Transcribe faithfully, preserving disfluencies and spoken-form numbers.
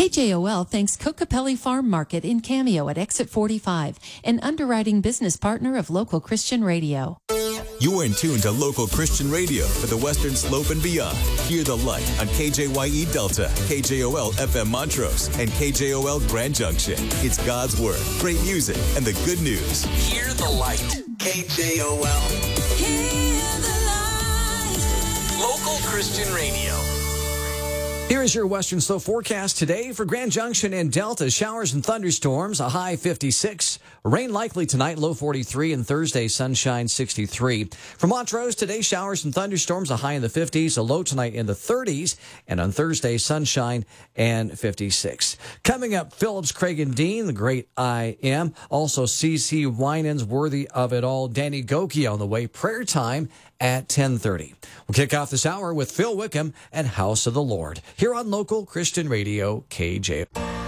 J O L thanks Cocopelli Farm Market in Cameo at Exit forty-five, an underwriting business partner of Local Christian Radio. You're in tune to Local Christian Radio for the Western Slope and beyond. Hear the light on K J Y E Delta, K J O L F M Montrose, and K J O L Grand Junction. It's God's Word, great music, and the good news. Hear the light. K J O L. Hear the light. Local Christian Radio. Here is your Western Slope forecast today for Grand Junction and Delta. Showers and thunderstorms, a high fifty-six. Rain likely tonight, low forty-three, and Thursday, sunshine sixty-three. For Montrose, today, showers and thunderstorms, a high in the fifties, a low tonight in the thirties, and on Thursday, sunshine and fifty-six. Coming up, Phillips, Craig and Dean, the great I Am. Also, C C Winans, Worthy of It All. Danny Goki on the way. Prayer time at ten thirty. We'll kick off this hour with Phil Wickham and House of the Lord here on Local Christian Radio, K J.